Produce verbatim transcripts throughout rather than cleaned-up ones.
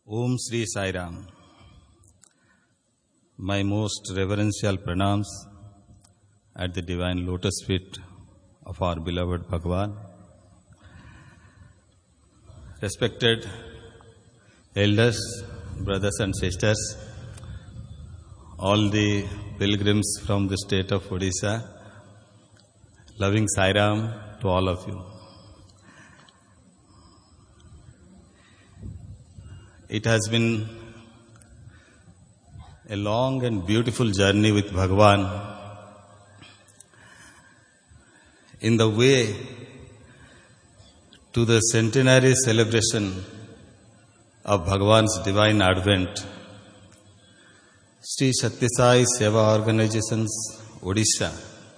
Om Sri Sai Ram. My most reverential pranams at the divine lotus feet of our beloved Bhagavan. Respected elders, brothers and sisters, all the pilgrims from the state of Odisha, loving Sai Ram to all of you. It has been a long and beautiful journey with Bhagavan in the way to the centenary celebration of Bhagavan's divine advent. Sri Sathya Sai Seva Organizations, Odisha,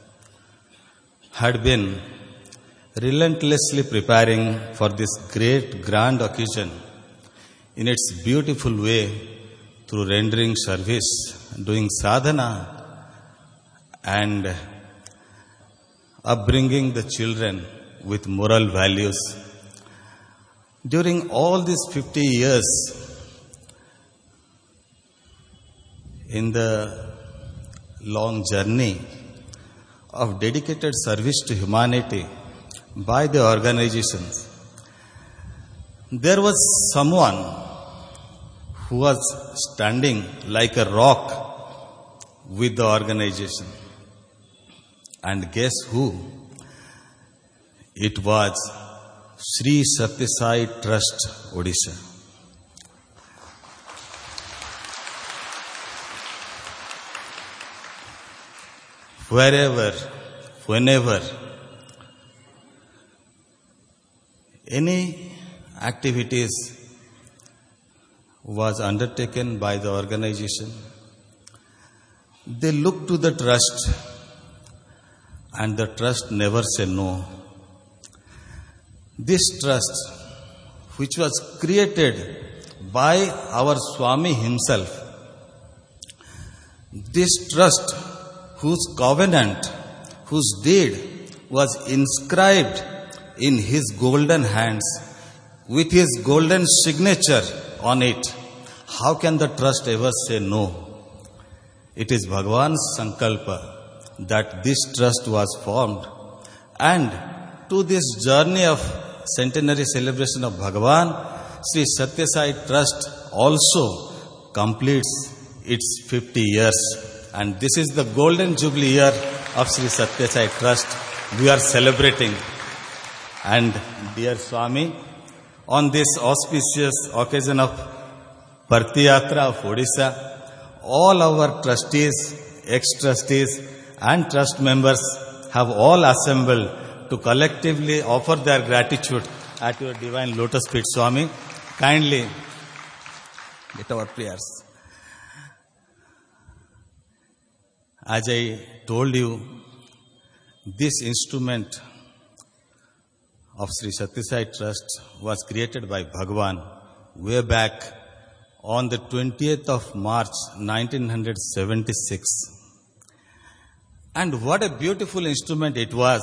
had been relentlessly preparing for this great grand occasion in its beautiful way through rendering service, doing sadhana and upbringing the children with moral values. During all these fifty years, in the long journey of dedicated service to humanity by the organizations, there was someone who was standing like a rock with the organization. And guess who? It was Sri Sathya Sai Trust, Odisha. Wherever, whenever any activities was undertaken by the organization, they look to the trust, and the trust never say no. This trust, which was created by our Swami himself, this trust whose covenant, whose deed was inscribed in his golden hands with his golden signature on it, how can the trust ever say no? It is Bhagavan's sankalpa that this trust was formed, and to this journey of centenary celebration of Bhagavan, Sri Sathya Sai Trust also completes its fifty years, and this is the golden jubilee year of Sri Sathya Sai Trust we are celebrating. And dear Swami, on this auspicious occasion of Partiyatra of Odisha, all our trustees, ex-trustees and trust members have all assembled to collectively offer their gratitude at your divine lotus feet, Swami. Kindly get our prayers. As I told you, this instrument of Sri Sathya Sai Trust was created by Bhagavan way back on the twentieth of March nineteen seventy-six. And what a beautiful instrument it was.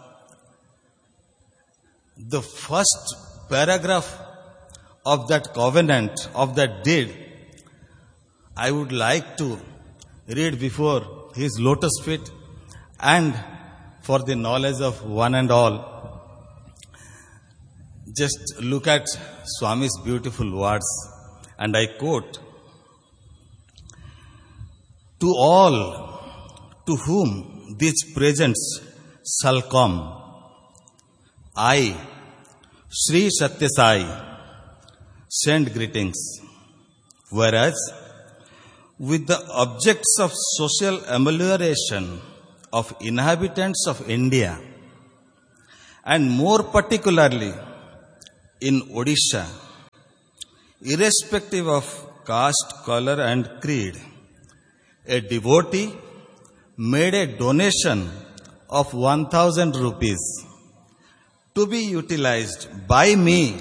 The first paragraph of that covenant, of that deed, I would like to read before his lotus feet and for the knowledge of one and all. Just look at Swami's beautiful words, and I quote, "To all to whom these presents shall come, I, Sri Sathya Sai, send greetings, whereas with the objects of social amelioration of inhabitants of India, and more particularly in Odisha, irrespective of caste, color and creed, a devotee made a donation of one thousand rupees to be utilized by me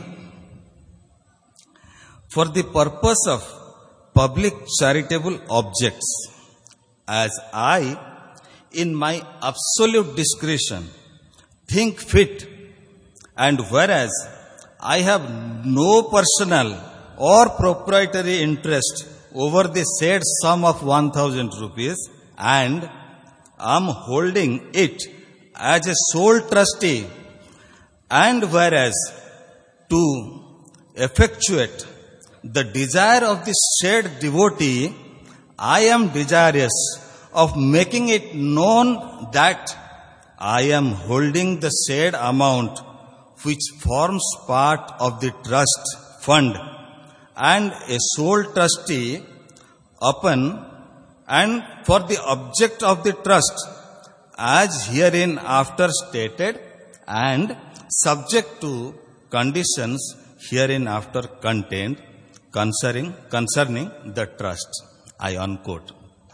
for the purpose of public charitable objects, as I, in my absolute discretion, think fit, and whereas I have no personal or proprietary interest over the said sum of one thousand rupees, and am holding it as a sole trustee, and whereas to effectuate the desire of the said devotee, I am desirous of making it known that I am holding the said amount which forms part of the trust fund and a sole trustee upon and for the object of the trust as herein after stated and subject to conditions herein after contained concerning concerning the trust. I unquote.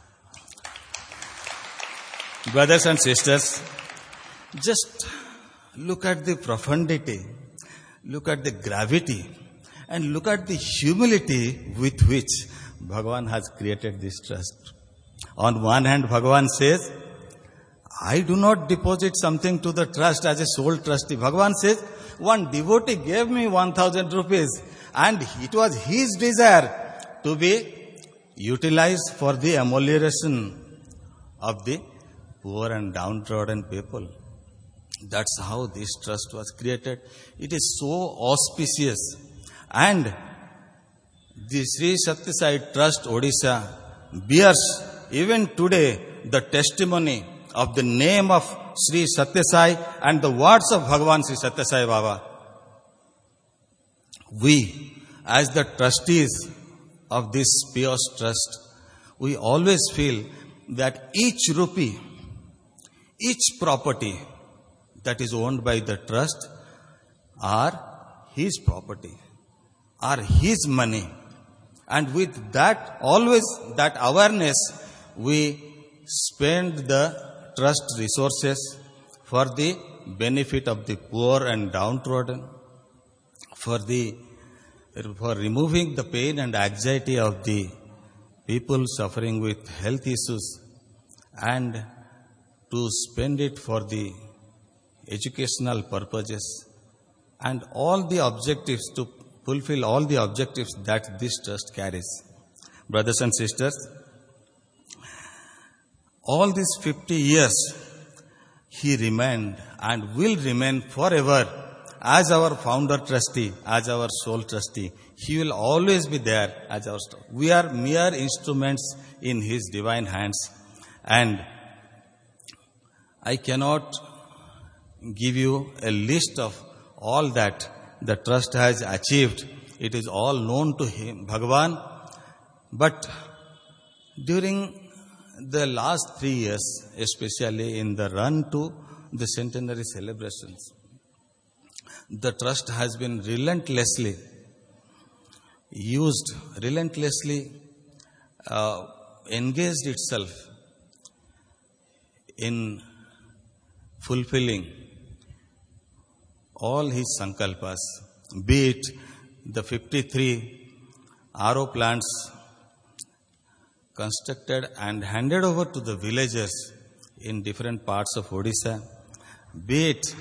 Brothers and sisters, just look at the profundity, look at the gravity, and look at the humility with which Bhagavan has created this trust. On one hand, Bhagavan says, I do not deposit something to the trust as a sole trustee. Bhagavan says, one devotee gave me one thousand rupees and it was his desire to be utilized for the amelioration of the poor and downtrodden people. That's how this trust was created. It is so auspicious. And the Sri Sathya Sai Trust Odisha bears even today the testimony of the name of Sri Sathya Sai and the words of Bhagavan Sri Sathya Sai Baba. We, as the trustees of this pious trust, we always feel that each rupee, each property that is owned by the trust are his property, are his money. And with that, always that awareness, we spend the trust resources for the benefit of the poor and downtrodden, for the for removing the pain and anxiety of the people suffering with health issues, and to spend it for the educational purposes and all the objectives, to fulfill all the objectives that this trust carries. Brothers and sisters, all these fifty years he remained and will remain forever as our founder trustee, as our sole trustee. He will always be there as our trustee. We are mere instruments in his divine hands, and I cannot give you a list of all that the trust has achieved. It is all known to him, Bhagavan. But during the last three years, especially in the run to the centenary celebrations, the trust has been relentlessly used, relentlessly uh, engaged itself in fulfilling all his sankalpas, be it the fifty-three R O plants constructed and handed over to the villagers in different parts of Odisha, be it,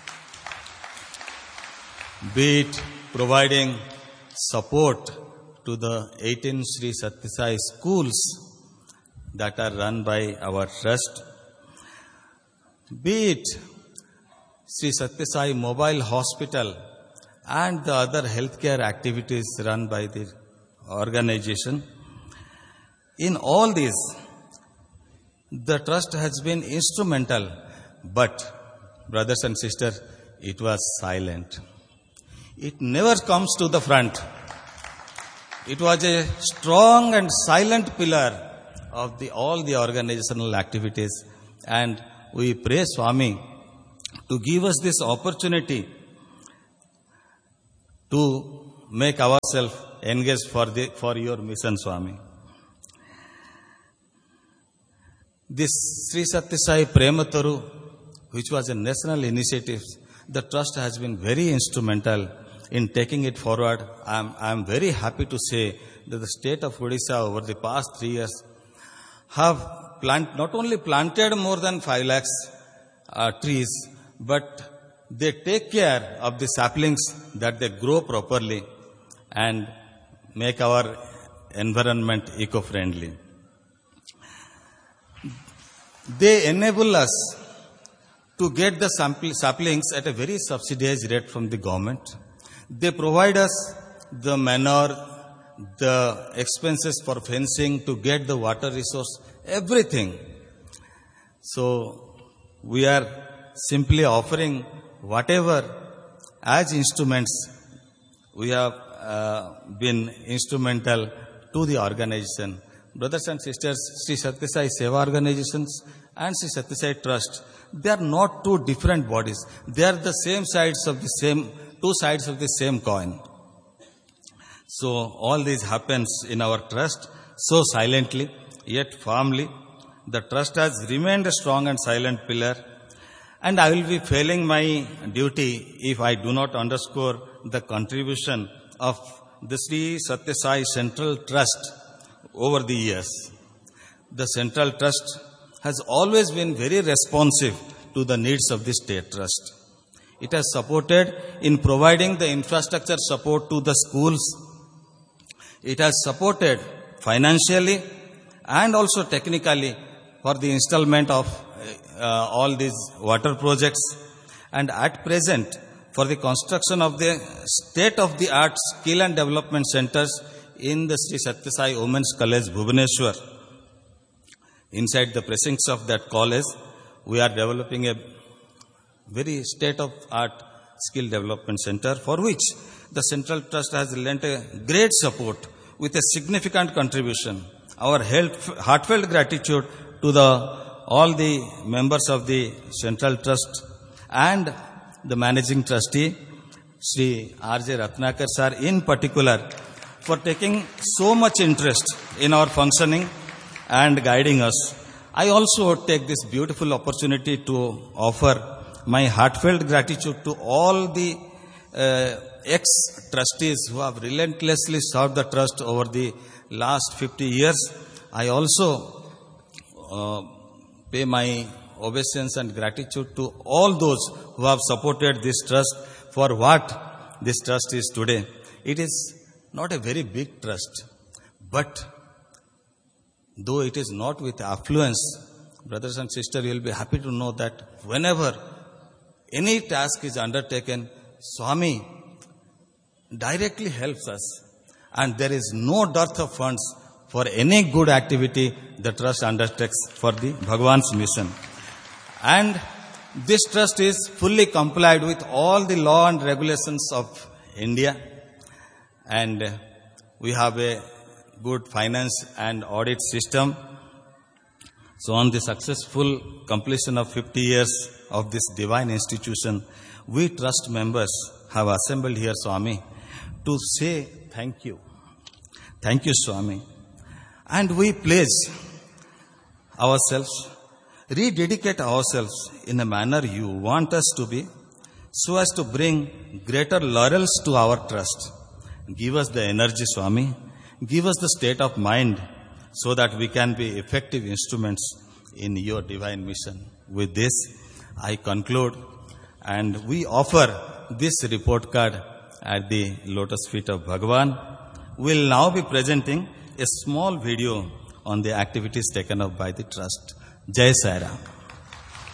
be it providing support to the eighteen Sri Sathya Sai schools that are run by our trust, be it Sri Sathya Sai Mobile Hospital and the other healthcare activities run by the organization. In all this, the trust has been instrumental, but, brothers and sisters, it was silent. It never comes to the front. It was a strong and silent pillar of the all the organizational activities, and we pray Swami to give us this opportunity to make ourselves engaged for the for your mission, Swami. This Sri Sathya Sai Premataru, which was a national initiative, the trust has been very instrumental in taking it forward. I am I am very happy to say that the state of Odisha over the past three years have plant not only planted more than five lakhs uh, trees, but they take care of the saplings that they grow properly, and make our environment eco-friendly. They enable us to get the saplings at a very subsidized rate from the government. They provide us the manure, the expenses for fencing to get the water resource, everything. So we are simply offering whatever as instruments we have uh, been instrumental to the organization. Brothers and sisters, Sri Sathya Sai Seva Organizations and Sri Sathya Sai Trust, they are not two different bodies. They are the same sides of the same, two sides of the same coin. So all this happens in our trust so silently yet firmly. The trust has remained a strong and silent pillar, and I will be failing my duty if I do not underscore the contribution of the Sri Sathya Sai Central Trust over the years. The Central Trust has always been very responsive to the needs of the State Trust. It has supported in providing the infrastructure support to the schools. It has supported financially and also technically for the installment of uh, all these water projects, and at present for the construction of the state-of-the-art skill and development centers in the Sri Sathya Sai Women's College, Bhubaneswar. Inside the precincts of that college, we are developing a very state-of-art skill development center for which the Central Trust has lent a great support with a significant contribution. Our heartfelt gratitude to the all the members of the Central Trust and the managing trustee, Sri R J Ratnakar sir in particular, for taking so much interest in our functioning and guiding us. I also take this beautiful opportunity to offer my heartfelt gratitude to all the uh, ex-trustees who have relentlessly served the trust over the last fifty years. I also uh, pay my obeisance and gratitude to all those who have supported this trust for what this trust is today. It is not a very big trust, but though it is not with affluence, brothers and sisters, you will be happy to know that whenever any task is undertaken, Swami directly helps us, and there is no dearth of funds for any good activity the trust undertakes for the Bhagwan's mission. And this trust is fully complied with all the law and regulations of India, and we have a good finance and audit system. So on the successful completion of fifty years of this divine institution, we trust members have assembled here, Swami, to say thank you. Thank you, Swami. And we pledge ourselves, rededicate ourselves in a manner you want us to be, so as to bring greater laurels to our trust. Give us the energy, Swami. Give us the state of mind so that we can be effective instruments in your divine mission. With this, I conclude, and we offer this report card at the lotus feet of Bhagwan. We will now be presenting a small video on the activities taken up by the trust. Jai Sai Ram.